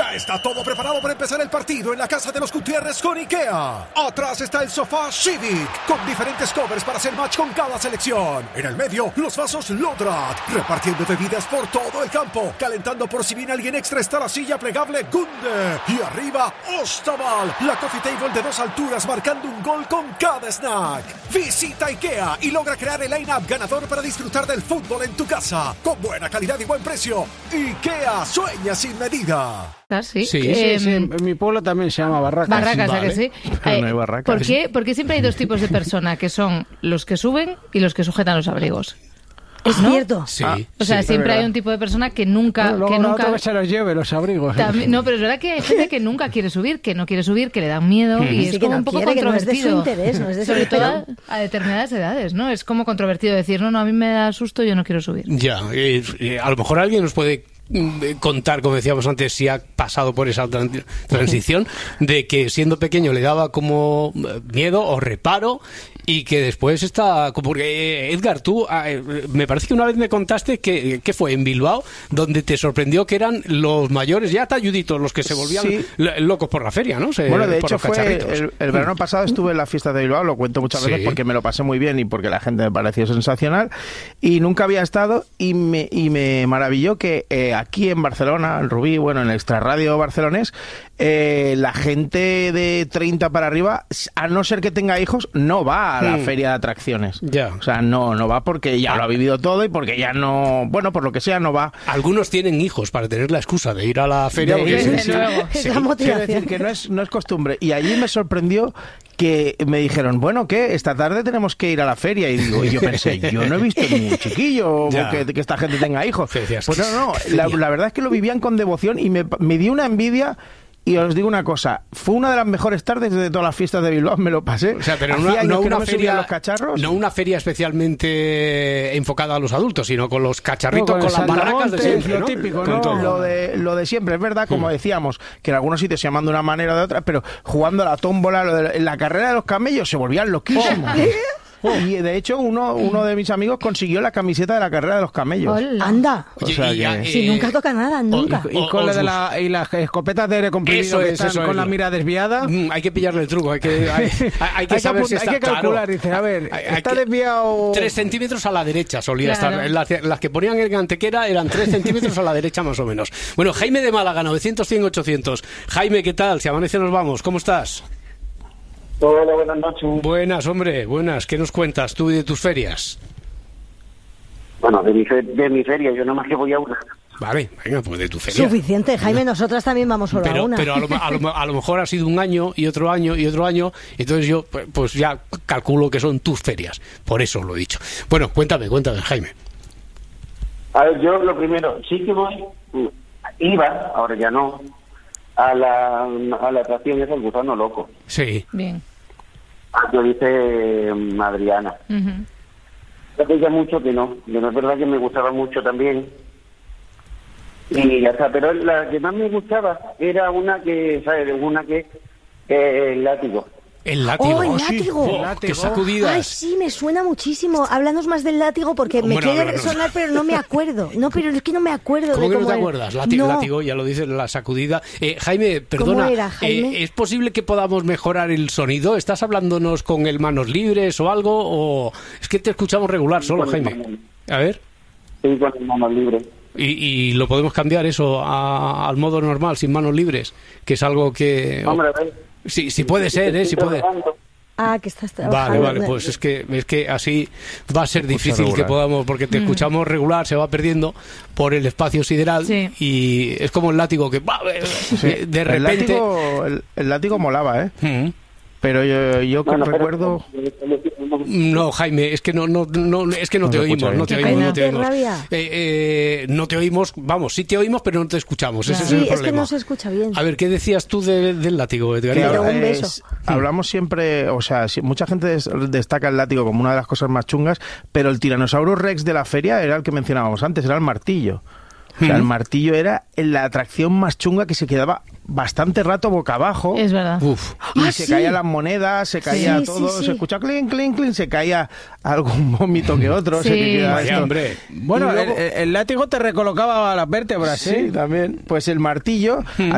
Ya está todo preparado para empezar el partido en la casa de los Gutiérrez con IKEA. Atrás está el sofá Civic, con diferentes covers para hacer match con cada selección. En el medio, los vasos Lodrat, repartiendo bebidas por todo el campo. Calentando por si viene alguien extra está la silla plegable Gunde. Y arriba, Ostaval, la coffee table de 2 alturas marcando un gol con cada snack. Visita IKEA y logra crear el line-up ganador para disfrutar del fútbol en tu casa. Con buena calidad y buen precio. IKEA, sueña sin medida. Sí. En mi pueblo también se llama Barracas. Barracas, vale. ¿a que sí? Pero no hay Barracas. ¿Por qué siempre hay dos tipos de persona, que son los que suben y los que sujetan los abrigos? Es cierto. Sí. O sea, siempre hay un tipo de persona que nunca... Luego que nunca se los lleve los abrigos. También, no, pero es verdad que hay gente que nunca quiere subir, que no quiere subir, que le dan miedo y es como un poco controvertido. No es de su interés, no es de su Sobre todo a determinadas edades, ¿no? Es como controvertido decir, no, a mí me da susto, yo no quiero subir. Ya, a lo mejor alguien nos puede contar, como decíamos antes, si ha pasado por esa transición de que siendo pequeño le daba como miedo o reparo y que después está... Porque Edgar, tú me parece que una vez me contaste que fue en Bilbao donde te sorprendió que eran los mayores, ya talluditos, los que se volvían locos por la feria, ¿no? Bueno, de hecho fue el verano pasado estuve en la fiesta de Bilbao, lo cuento muchas veces porque me lo pasé muy bien y porque la gente me pareció sensacional y nunca había estado y me maravilló que aquí en Barcelona, en Rubí, bueno, en el Extrarradio barcelonés, la gente de 30 para arriba, a no ser que tenga hijos, no va a la feria de atracciones. Ya. O sea, no va porque ya lo ha vivido todo y porque ya no... Bueno, por lo que sea, no va. Algunos tienen hijos para tener la excusa de ir a la feria. Es la motivación. Quiero decir que no es costumbre. Y allí me sorprendió que me dijeron, bueno, ¿qué? Esta tarde tenemos que ir a la feria. Y yo pensé, yo no he visto ni un chiquillo que esta gente tenga hijos. Pues no, la verdad es que lo vivían con devoción y me dio una envidia. Y os digo una cosa, fue una de las mejores tardes de todas las fiestas de Bilbao, me lo pasé. O sea, pero no una feria especialmente enfocada a los adultos, sino con los cacharritos, con las barracas de siempre, lo ¿no? típico, ¿no? Lo de siempre, es verdad, como decíamos, que en algunos sitios se llaman de una manera o de otra, pero jugando a la tómbola, en la carrera de los camellos se volvían loquísimos. Y de hecho uno de mis amigos consiguió la camiseta de la carrera de los camellos. Hola. Anda. O sea si nunca toca nada, nunca. Y con las escopetas de aire comprimido que están con la mira desviada. Hay que pillarle el truco, hay que saber si está hay que calcular, claro. dice, a ver, está desviado 3 centímetros a la derecha solía estar. Las que ponían en Antequera eran 3 centímetros a la derecha más o menos. Bueno, Jaime de Málaga, 900, 100, 800. Jaime, ¿qué tal? Si amanece nos vamos. ¿Cómo estás? Hola, buenas noches. Buenas, hombre, buenas. ¿Qué nos cuentas tú de tus ferias? Bueno, de mi feria, yo nada más que voy a una. Vale, venga, pues de tu feria. Suficiente, Jaime, nosotras también vamos solo a una. Pero a lo mejor ha sido un año y otro año y otro año, entonces yo pues ya calculo que son tus ferias. Por eso lo he dicho. Bueno, cuéntame, Jaime. A ver, yo lo primero, sí que iba, ahora ya no, a la atracción esa, el gusano loco. Sí. Bien. Yo dice Adriana. Hace ya mucho que no es verdad que me gustaba mucho también. Y ya está, pero la que más me gustaba era una que, ¿sabes? Una que el látigo. El látigo. ¡Oh, el látigo! ¡Qué sacudidas! Ay, sí, me suena muchísimo. Háblanos más del látigo porque me quiere sonar, pero no me acuerdo. No, pero es que no me acuerdo. ¿Cómo que no te acuerdas? Látigo, ya lo dice, la sacudida. Jaime, perdona. ¿Cómo era, Jaime? ¿Es posible que podamos mejorar el sonido? ¿Estás hablándonos con el manos libres o algo? ¿O es que te escuchamos regular solo, Jaime? A ver. Sí, con el manos libres. ¿Y lo podemos cambiar eso al modo normal, sin manos libres? Que es algo que... Hombre, a ver. Sí puede ser, sí puede. Ah, que estás trabajando. Vale, pues es que así va a ser difícil que podamos, porque te escuchamos regular, se va perdiendo por el espacio sideral y es como el látigo que de repente... El látigo molaba, ¿eh? Pero yo recuerdo... No, Jaime, es que no te oímos, no te oímos. Vamos, sí te oímos, pero no te escuchamos. Ese es el problema. Es que no se escucha bien. A ver, ¿qué decías tú del látigo, Edgar? Un beso. Hablamos siempre, o sea, mucha gente destaca el látigo como una de las cosas más chungas, pero el Tyrannosaurus Rex de la feria era el que mencionábamos antes, era el martillo. O sea, el martillo era la atracción más chunga, que se quedaba bastante rato boca abajo. Es verdad. Y se caían las monedas, se caía todo, se escuchaba clink, clink, clink, se caía algún vómito que otro. Hombre. Bueno, luego, el látigo te recolocaba las vértebras, Sí, también. Pues el martillo,